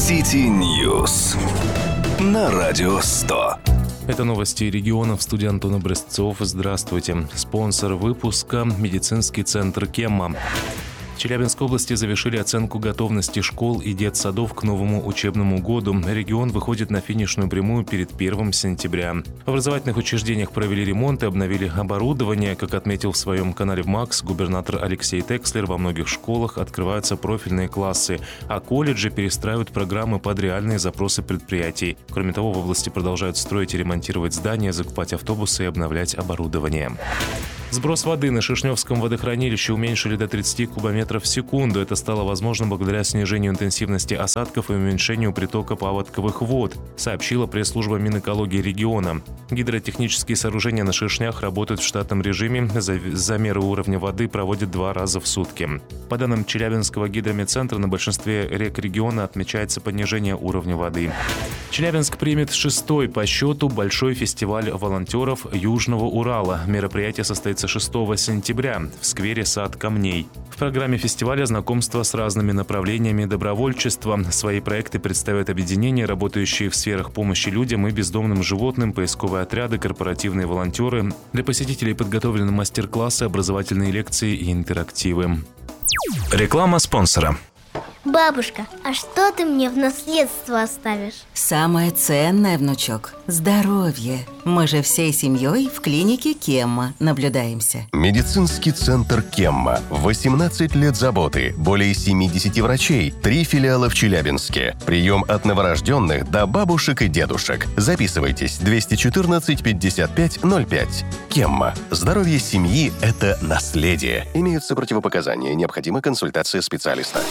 City News на Радио 100. Это новости региона. В студии Антон Образцов. Здравствуйте. Спонсор выпуска – медицинский центр «Кемма». В Челябинской области завершили оценку готовности школ и детсадов к новому учебному году. Регион выходит на финишную прямую перед 1 сентября. В образовательных учреждениях провели ремонт и обновили оборудование. Как отметил в своем канале в МАКС губернатор Алексей Текслер, во многих школах открываются профильные классы, а колледжи перестраивают программы под реальные запросы предприятий. Кроме того, в области продолжают строить и ремонтировать здания, закупать автобусы и обновлять оборудование. Сброс воды на Шишневском водохранилище уменьшили до 30 кубометров в секунду. Это стало возможно благодаря снижению интенсивности осадков и уменьшению притока паводковых вод, сообщила пресс-служба Минэкологии региона. Гидротехнические сооружения на Шишнях работают в штатном режиме. Замеры уровня воды проводят 2 раза в сутки. По данным Челябинского гидрометцентра, на большинстве рек региона отмечается понижение уровня воды. Челябинск примет 6-й по счету большой фестиваль волонтеров Южного Урала. Мероприятие состоится 6 сентября в сквере «Сад камней». В программе фестиваля знакомство с разными направлениями добровольчества. Свои проекты представят объединения, работающие в сферах помощи людям и бездомным животным, поисковые отряды, корпоративные волонтеры. Для посетителей подготовлены мастер-классы, образовательные лекции и интерактивы. Реклама спонсора. Бабушка, а что ты мне в наследство оставишь? Самое ценное, внучок – здоровье. Мы же всей семьей в клинике Кемма наблюдаемся. Медицинский центр Кемма. 18 лет заботы, более 70 врачей, 3 филиала в Челябинске. Прием от новорожденных до бабушек и дедушек. Записывайтесь 214 55 05. Кемма. Здоровье семьи – это наследие. Имеются противопоказания, необходима консультация специалиста.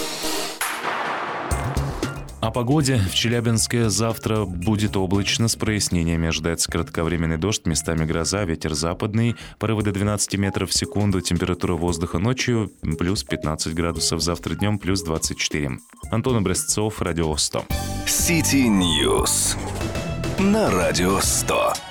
О погоде. В Челябинске завтра будет облачно, с прояснениями. Ожидается кратковременный дождь, местами гроза, ветер западный, порывы до 12 метров в секунду, температура воздуха ночью плюс 15 градусов, завтра днем плюс 24. Антон Образцов, Радио 100. City News на Радио 100.